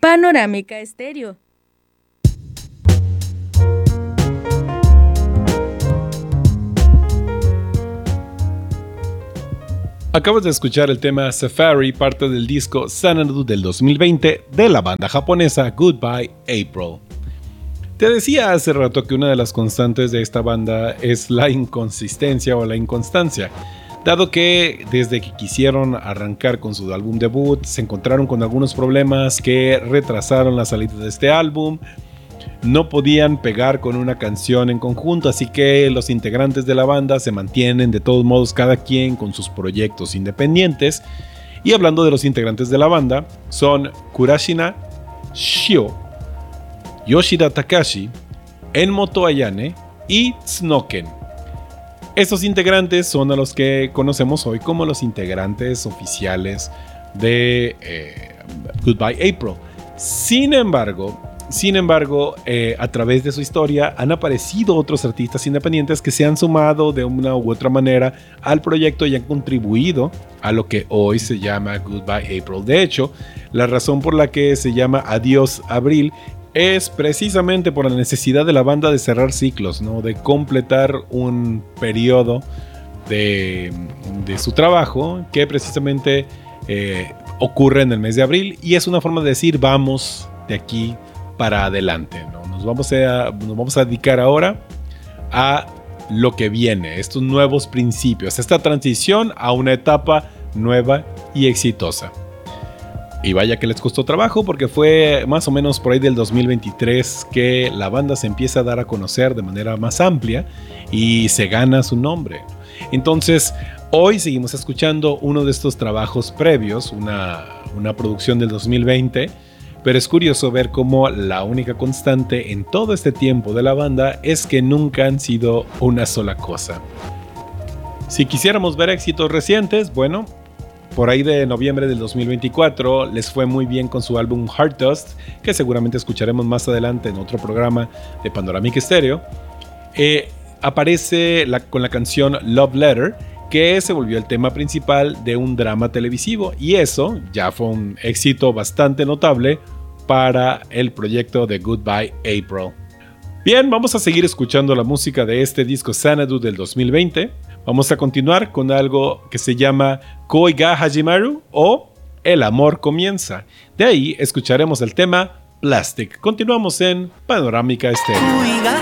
Panorámica Estéreo. Acabas de escuchar el tema Safari, parte del disco Xanadu del 2020 de la banda japonesa Goodbye April. Te decía hace rato que una de las constantes de esta banda es la inconsistencia o la inconstancia, dado que desde que quisieron arrancar con su álbum debut se encontraron con algunos problemas que retrasaron la salida de este álbum. No podían pegar con una canción en conjunto, así que los integrantes de la banda se mantienen de todos modos cada quien con sus proyectos independientes. Y hablando de los integrantes de la banda, son Kurashina Shio, Yoshida Takashi, Enmoto Ayane y Tsunoken. Estos integrantes son a los que conocemos hoy como los integrantes oficiales de Goodbye April. Sin embargo, a través de su historia han aparecido otros artistas independientes que se han sumado de una u otra manera al proyecto y han contribuido a lo que hoy se llama Goodbye April. De hecho, la razón por la que se llama Adiós Abril es precisamente por la necesidad de la banda de cerrar ciclos, ¿no? De completar un periodo de su trabajo que precisamente ocurre en el mes de abril, y es una forma de decir vamos de aquí para adelante, ¿no? Nos vamos a dedicar ahora a lo que viene, estos nuevos principios, esta transición a una etapa nueva y exitosa. Y vaya que les costó trabajo, porque fue más o menos por ahí del 2023 que la banda se empieza a dar a conocer de manera más amplia y se gana su nombre. Entonces, hoy seguimos escuchando uno de estos trabajos previos, una producción del 2020, pero es curioso ver cómo la única constante en todo este tiempo de la banda es que nunca han sido una sola cosa. Si quisiéramos ver éxitos recientes, bueno, por ahí de noviembre del 2024 les fue muy bien con su álbum Heart Dust, que seguramente escucharemos más adelante en otro programa de Panorámica Estéreo. Aparece con la canción Love Letter, que se volvió el tema principal de un drama televisivo, y eso ya fue un éxito bastante notable para el proyecto de Goodbye April. Bien, vamos a seguir escuchando la música de este disco Xanadu del 2020. Vamos a continuar con algo que se llama Koi ga Hajimaru o El amor comienza. De ahí escucharemos el tema Plastic. Continuamos en Panorámica Estéreo.